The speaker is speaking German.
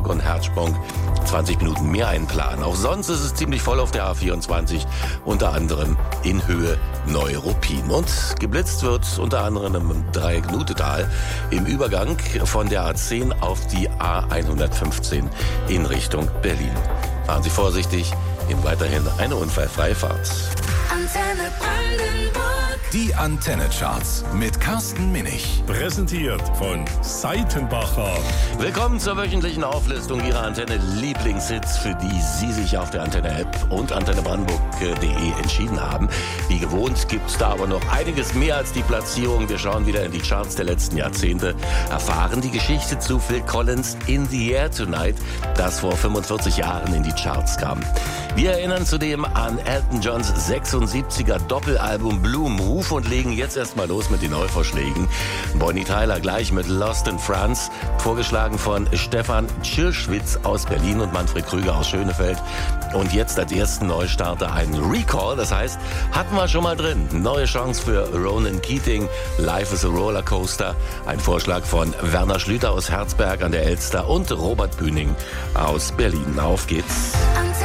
Rostock und Herzsprung 20 Minuten mehr einplanen. Auch sonst ist es ziemlich voll auf der A24, unter anderem in Höhe Neuruppin. Und geblitzt wird unter anderem im Dreieck Nutetal im Übergang von der A10 auf die A115 in Richtung Berlin. Fahren Sie vorsichtig, Ihnen weiterhin eine unfallfreie Fahrt. Antenne Brandenburg. Die Antenne-Charts mit Carsten Minich. Präsentiert von Seitenbacher. Willkommen zur wöchentlichen Auflistung Ihrer Antenne-Lieblingshits, für die Sie sich auf der Antenne-App und antennebrandenburg.de entschieden haben. Wie gewohnt gibt es da aber noch einiges mehr als die Platzierung. Wir schauen wieder in die Charts der letzten Jahrzehnte, erfahren die Geschichte zu Phil Collins In the Air Tonight, das vor 45 Jahren in die Charts kam. Wir erinnern zudem an Elton Johns 76er Doppelalbum Blue Move und legen jetzt erstmal los mit den Neuvorschlägen. Bonnie Tyler gleich mit Lost in France, vorgeschlagen von Stefan Tschirschwitz aus Berlin und Manfred Krüger aus Schönefeld. Und jetzt als ersten Neustarter ein Recall, das heißt, hatten wir schon mal drin. Neue Chance für Ronan Keating, Life is a Rollercoaster. Ein Vorschlag von Werner Schlüter aus Herzberg an der Elster und Robert Bühning aus Berlin. Auf geht's.